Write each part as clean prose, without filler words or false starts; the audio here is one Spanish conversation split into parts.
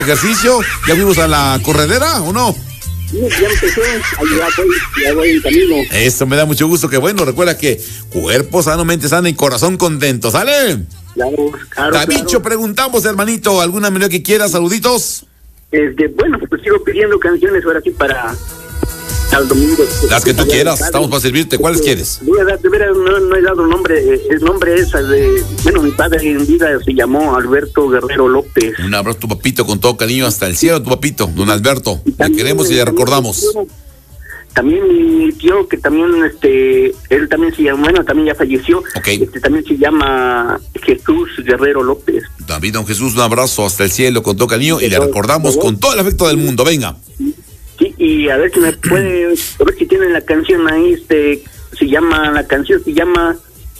ejercicio, ya fuimos a la corredera, ¿o no? Sí, ya empecé, ya voy en camino. Eso me da mucho gusto, que bueno, recuerda que cuerpo sano, mente sana y corazón contento, ¿sale? Claro, Davicho, claro. Preguntamos, hermanito, ¿alguna melodía que quieras? Saluditos. Bueno, pues sigo pidiendo canciones ahora sí para al domingo. Las que tú quieras, estamos para servirte. ¿Cuáles quieres? Voy a dar, de veras, no he dado nombre. El nombre es mi padre en vida se llamó Alberto Guerrero López. Un abrazo a tu papito con todo cariño hasta el cielo, tu papito, don Alberto. Le queremos y le recordamos. También mi tío, que también, él también se llama, bueno, también ya falleció. Okay. También se llama Jesús Guerrero López. David, don Jesús, un abrazo hasta el cielo con todo cariño y le recordamos con todo el afecto del mundo. Venga. Sí, y a ver si me puede, a ver si tienen la canción ahí, la canción se llama,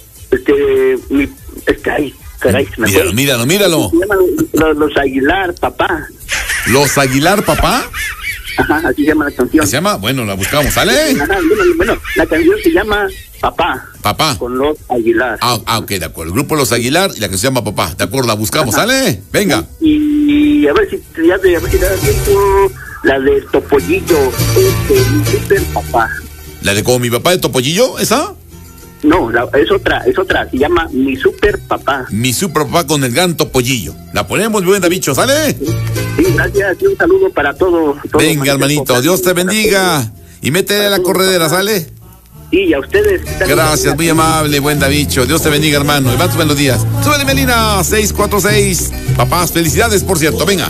ay, caray, se me fue. Míralo. Se llama Los Aguilar, papá. ¿Los Aguilar, papá? Ajá, así se llama la canción. ¿Se llama? Bueno, la buscamos, ¿sale? Ajá, bueno, la canción se llama Papá. Papá. Con Los Aguilar. Ok, de acuerdo. El grupo Los Aguilar y la que se llama Papá. De acuerdo, la buscamos, ¿sale? Venga. Y a ver si te da tiempo la de Topollillo, mi super papá. ¿La de como mi papá de Topollillo, esa? No, es otra, se llama Mi Super Papá. Mi super papá con el gran Topollillo. La ponemos, buen Davicho, ¿sale? Sí, gracias, y un saludo para todo Venga, hermanito, Dios te bendiga. Y métele a la corredera, ¿sale? Sí, y a ustedes. Gracias, muy amable, buen Davicho. Dios te bendiga, hermano. Y van tus buenos días. Súbele, Melina, 646. Papás, felicidades, por cierto, venga.